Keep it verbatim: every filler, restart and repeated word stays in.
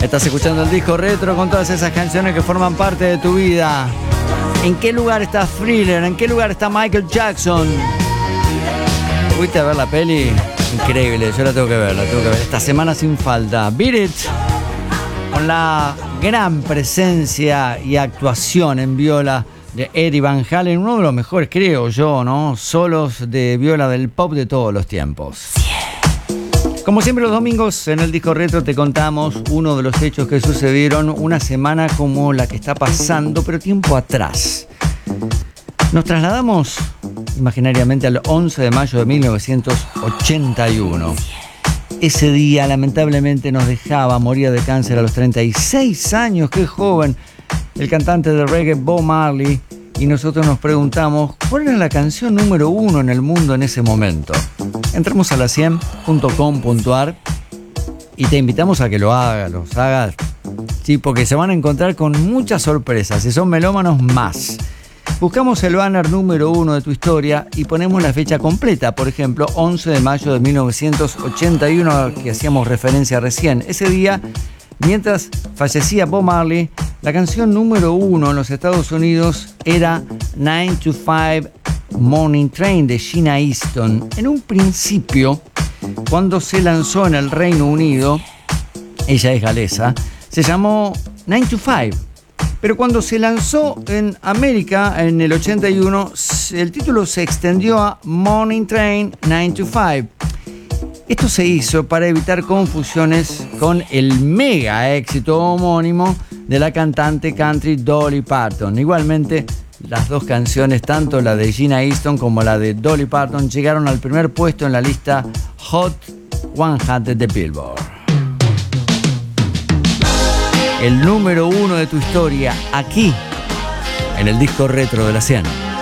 Estás escuchando el disco retro con todas esas canciones que forman parte de tu vida. ¿En qué lugar está Thriller? ¿En qué lugar está Michael Jackson? ¿Fuiste a ver la peli? Increíble, yo la tengo que ver, la tengo que ver. Esta semana sin falta. Beat It, con la gran presencia y actuación en viola de Eddie Van Halen, uno de los mejores, creo yo, ¿no? Solos de viola del pop de todos los tiempos. Como siempre los domingos en el disco retro te contamos uno de los hechos que sucedieron una semana como la que está pasando, pero tiempo atrás. Nos trasladamos imaginariamente al once de mayo de mil novecientos ochenta y uno. Ese día lamentablemente nos dejaba, moría de cáncer a los treinta y seis años, qué joven, el cantante de reggae Bob Marley, y nosotros nos preguntamos cuál era la canción número uno en el mundo en ese momento. Entramos a la cien punto com punto a r y te invitamos a que lo hagas, los hagas, sí, porque se van a encontrar con muchas sorpresas, si son melómanos más. Buscamos el banner número uno de tu historia y ponemos la fecha completa, por ejemplo, once de mayo de mil novecientos ochenta y uno, al que hacíamos referencia recién. Ese día, mientras fallecía Bob Marley, la canción número uno en los Estados Unidos era nine to five Morning Train de Sheena Easton. En un principio, cuando se lanzó en el Reino Unido, ella es galesa, se llamó nine to five. Pero cuando se lanzó en América en el ochenta y uno, el título se extendió a Morning Train nine to five. Esto se hizo para evitar confusiones con el mega éxito homónimo de la cantante country Dolly Parton. Igualmente, las dos canciones, tanto la de Sheena Easton como la de Dolly Parton, llegaron al primer puesto en la lista Hot cien de Billboard. El número uno de tu historia, aquí, en el disco retro de la cien.